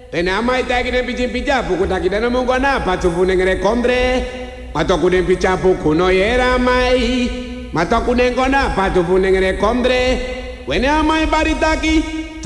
Ena mai tagi ne pichi pichapu kutaki dana mungu na patufu nengere kombre. Matoku ne pichapu kuno yera mai. Matoku nengona patufu nengere kombre. Wene amai baritaki.